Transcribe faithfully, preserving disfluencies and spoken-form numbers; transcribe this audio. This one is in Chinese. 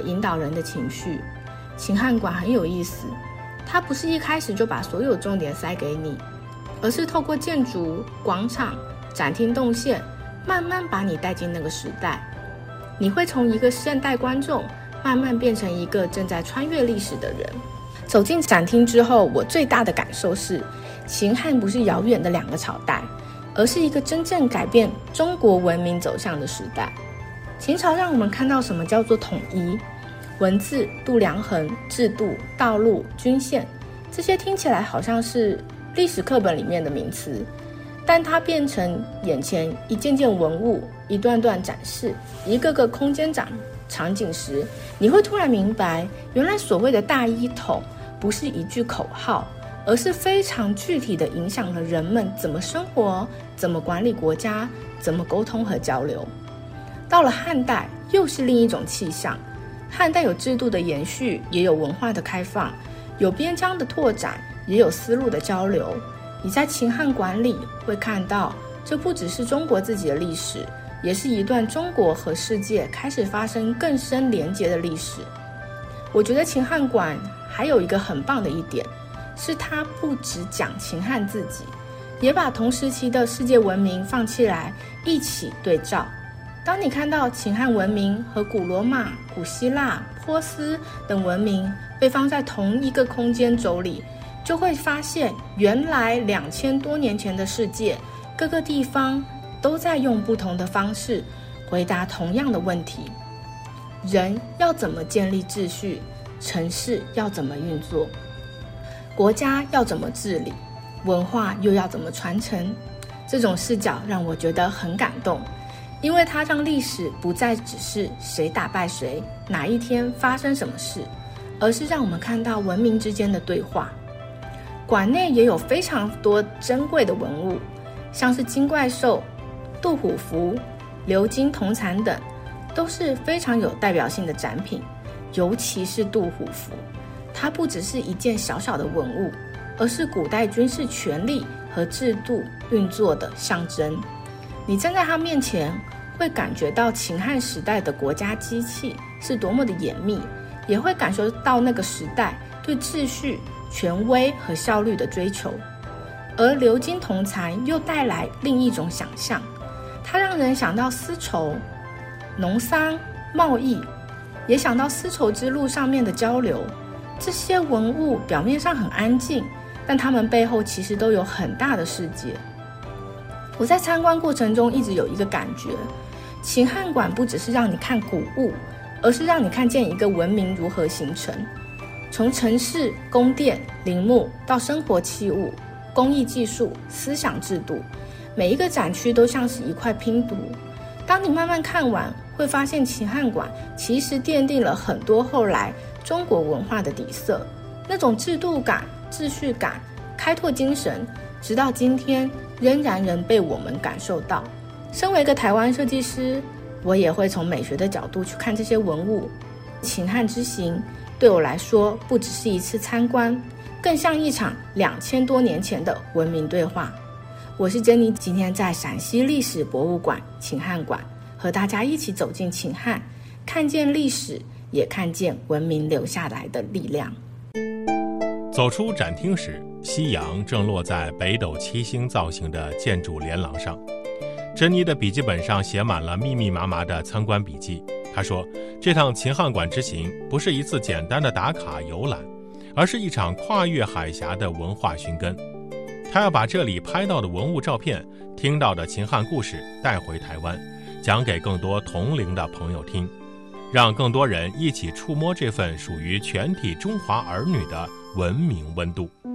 引导人的情绪。秦汉馆很有意思，它不是一开始就把所有重点塞给你，而是透过建筑、广场、展厅动线，慢慢把你带进那个时代。你会从一个现代观众慢慢变成一个正在穿越历史的人。走进展厅之后，我最大的感受是，秦汉不是遥远的两个朝代，而是一个真正改变中国文明走向的时代。秦朝让我们看到什么叫做统一，文字、度量衡、制度、道路、均线，这些听起来好像是历史课本里面的名词，但它变成眼前一件件文物，一段段展示，一个个空间展场景时，你会突然明白，原来所谓的大一统不是一句口号，而是非常具体的影响了人们怎么生活，怎么管理国家，怎么沟通和交流。到了汉代，又是另一种气象。汉代有制度的延续，也有文化的开放，有边疆的拓展，也有丝路的交流。你在秦汉馆里会看到，这不只是中国自己的历史，也是一段中国和世界开始发生更深连结的历史。我觉得秦汉馆还有一个很棒的一点，是它不只讲秦汉自己，也把同时期的世界文明放起来一起对照。当你看到秦汉文明和古罗马、古希腊、波斯等文明被放在同一个空间轴里，就会发现原来两千多年前的世界，各个地方都在用不同的方式回答同样的问题：人要怎么建立秩序？城市要怎么运作？国家要怎么治理？文化又要怎么传承？这种视角让我觉得很感动，因为它让历史不再只是谁打败谁，哪一天发生什么事，而是让我们看到文明之间的对话。馆内也有非常多珍贵的文物，像是金怪兽、杜虎符、鎏金铜蚕等，都是非常有代表性的展品。尤其是杜虎符，它不只是一件小小的文物，而是古代军事权力和制度运作的象征。你站在它面前，会感觉到秦汉时代的国家机器是多么的严密，也会感受到那个时代对秩序、权威和效率的追求。而鎏金铜蚕又带来另一种想象，它让人想到丝绸、农桑、贸易，也想到丝绸之路上面的交流。这些文物表面上很安静，但它们背后其实都有很大的世界。我在参观过程中一直有一个感觉，秦汉馆不只是让你看古物，而是让你看见一个文明如何形成，从城市、宫殿、陵墓到生活器物、工艺技术、思想制度，每一个展区都像是一块拼图。当你慢慢看完，会发现秦汉馆其实奠定了很多后来中国文化的底色，那种制度感、秩序感、开拓精神，直到今天仍然能被我们感受到。身为一个台湾设计师，我也会从美学的角度去看这些文物。秦汉之行对我来说，不只是一次参观，更像一场两千多年前的文明对话。我是珍妮，今天在陕西历史博物馆秦汉馆，和大家一起走进秦汉，看见历史，也看见文明留下来的力量。 走出展厅时，夕阳正落在北斗七星造型的建筑连廊上。珍妮的笔记本上写满了密密麻麻的参观笔记。她说，这趟秦汉馆之行不是一次简单的打卡游览，而是一场跨越海峡的文化寻根。他要把这里拍到的文物照片、听到的秦汉故事带回台湾，讲给更多同龄的朋友听，让更多人一起触摸这份属于全体中华儿女的文明温度。